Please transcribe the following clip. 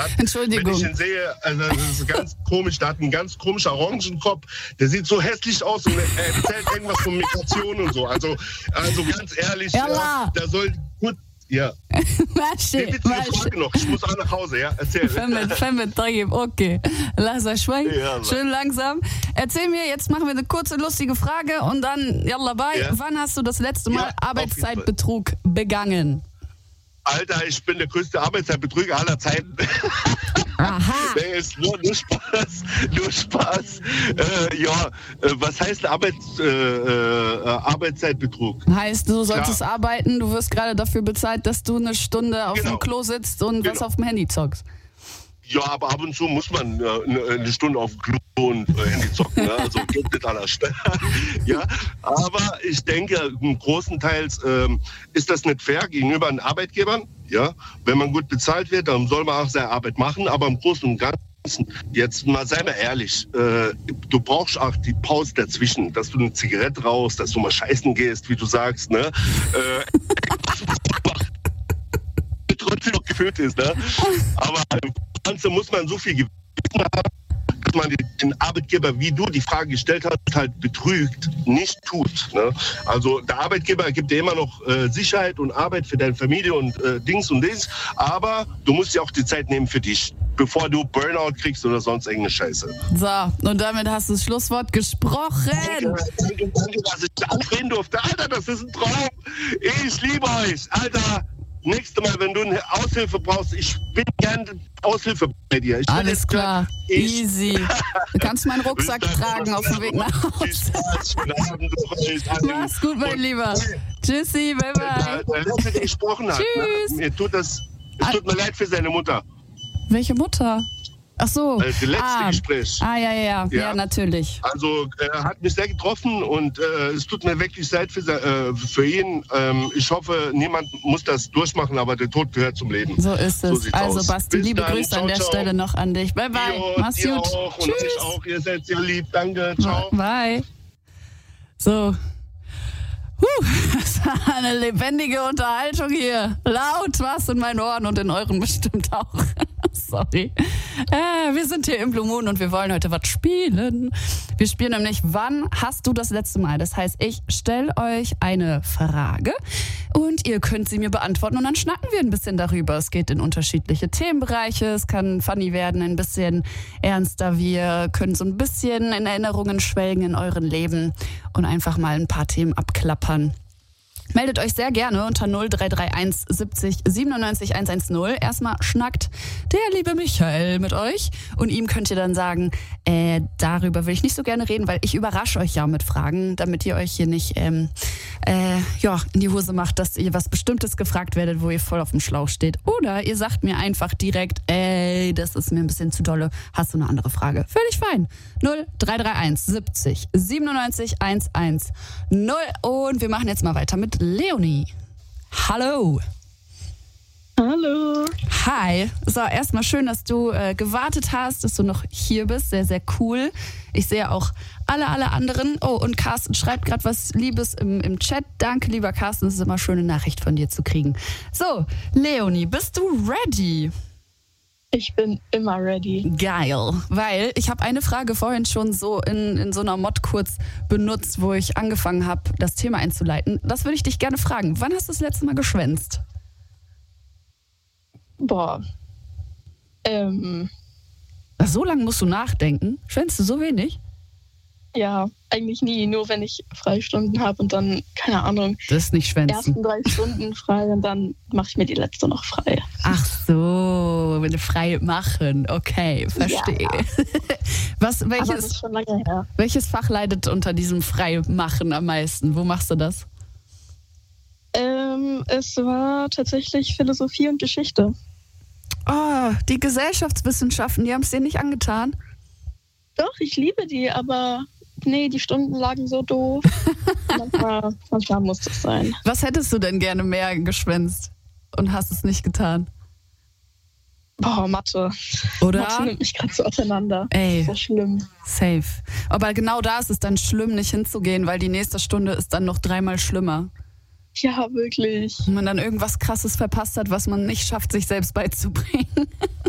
Entschuldigung. Wenn ich ihn sehe, also das ist ganz komisch, der hat einen ganz komischen Orangenkopf, der sieht so hässlich aus und er erzählt irgendwas von Migration und so. Also ganz ehrlich, der soll gut... Ja. ماشي Frage noch. Ich muss auch nach Hause, ja? Erzähl. فهمت طيب اوكي لحظة شوي schön langsam. Erzähl mir, jetzt machen wir eine kurze lustige Frage und dann yalla bye. Ja. Wann hast du das letzte Mal Arbeitszeitbetrug begangen? Alter, ich bin der größte Arbeitszeitbetrüger aller Zeiten. Aha. Der ist nur Spaß. Was heißt Arbeitszeitbetrug? Heißt, du solltest arbeiten, du wirst gerade dafür bezahlt, dass du eine Stunde auf dem Klo sitzt und was auf dem Handy zockst. Ja, aber ab und zu muss man eine Stunde auf dem Klo und Handy zocken. Ne? Also geht nicht alles. Ja, aber ich denke, großenteils ist das nicht fair gegenüber den Arbeitgebern. Ja, wenn man gut bezahlt wird, dann soll man auch seine Arbeit machen. Aber im Großen und Ganzen, jetzt mal seien wir ehrlich, du brauchst auch die Pause dazwischen, dass du eine Zigarette rauchst, dass du mal scheißen gehst, wie du sagst. Ne? Trotzdem noch gefüllt ist. Ne? Aber im Ganzen muss man so viel Gewissen haben, dass man den Arbeitgeber, wie du die Frage gestellt hast, halt betrügt, nicht tut. Ne? Also der Arbeitgeber gibt dir immer noch Sicherheit und Arbeit für deine Familie und Dings und Dings, aber du musst dir auch die Zeit nehmen für dich, bevor du Burnout kriegst oder sonst irgendeine Scheiße. So, und damit hast du das Schlusswort gesprochen. Danke, dass ich da anreden durfte. Alter, das ist ein Traum. Ich liebe euch. Alter, nächstes Mal, wenn du eine Aushilfe brauchst, ich bin gerne Aushilfe bei dir. Alles klar, easy. Du kannst meinen Rucksack tragen auf dem Weg nach Hause. Mach's gut, mein Lieber. Tschüssi, bye bye. Dass sie gesprochen hat. Tschüss. Es tut mir leid für seine Mutter. Welche Mutter? Ach so. Das letzte Gespräch. Ja, natürlich. Also hat mich sehr getroffen und es tut mir wirklich leid für ihn. Ich hoffe, niemand muss das durchmachen, aber der Tod gehört zum Leben. So ist es. So also aus. Basti, Bis liebe dann. Grüße an der Ciao. Stelle noch an dich. Bye bye. Mach's gut. Auch. Und Tschüss. euch auch. Ihr seid sehr lieb. Danke. Ciao. Bye. So. Das war eine lebendige Unterhaltung hier. Laut war's in meinen Ohren und in euren bestimmt auch. Sorry. Wir sind hier im Blue Moon und wir wollen heute was spielen. Wir spielen nämlich, wann hast du das letzte Mal? Das heißt, ich stelle euch eine Frage und ihr könnt sie mir beantworten und dann schnacken wir ein bisschen darüber. Es geht in unterschiedliche Themenbereiche, es kann funny werden, ein bisschen ernster. Wir können so ein bisschen in Erinnerungen schwelgen in euren Leben und einfach mal ein paar Themen abklappern. Meldet euch sehr gerne unter 0331 70 97 110. Erstmal schnackt der liebe Michael mit euch und ihm könnt ihr dann sagen, darüber will ich nicht so gerne reden, weil ich überrasche euch ja mit Fragen, damit ihr euch hier nicht in die Hose macht, dass ihr was Bestimmtes gefragt werdet, wo ihr voll auf dem Schlauch steht. Oder ihr sagt mir einfach direkt, das ist mir ein bisschen zu dolle, hast du eine andere Frage? Völlig fein. 0331 70 97 110. Und wir machen jetzt mal weiter mit Leonie. Hallo. Hallo. Hi. So, erstmal schön, dass du gewartet hast, dass du noch hier bist. Sehr, sehr cool. Ich sehe auch alle anderen. Oh, und Carsten schreibt gerade was Liebes im Chat. Danke, lieber Carsten. Es ist immer schön, eine Nachricht von dir zu kriegen. So, Leonie, bist du ready? Ich bin immer ready. Geil, weil ich habe eine Frage vorhin schon so in so einer Mod kurz benutzt, wo ich angefangen habe, das Thema einzuleiten. Das würde ich dich gerne fragen. Wann hast du das letzte Mal geschwänzt? Boah. So lange musst du nachdenken? Schwänzt du so wenig? Ja, eigentlich nie. Nur wenn ich Freistunden habe und dann, keine Ahnung, das ist nicht schwänzen. Ersten 3 Stunden frei und dann mache ich mir die letzte noch frei. Ach so, wenn du frei machen. Okay, verstehe. Ja. Aber das ist schon lange her. Welches Fach leidet unter diesem Freimachen am meisten? Wo machst du das? Es war tatsächlich Philosophie und Geschichte. Oh, die Gesellschaftswissenschaften, die haben es dir nicht angetan? Doch, ich liebe die, aber nee, die Stunden lagen so doof. manchmal muss das sein. Was hättest du denn gerne mehr geschwänzt und hast es nicht getan? Boah, Mathe. Oder? Mathe nimmt mich gerade so auseinander. Ey, das ist schlimm. Safe. Aber genau da ist es dann schlimm, nicht hinzugehen, weil die nächste Stunde ist dann noch 3-mal schlimmer. Ja, wirklich. Und man dann irgendwas Krasses verpasst hat, was man nicht schafft, sich selbst beizubringen.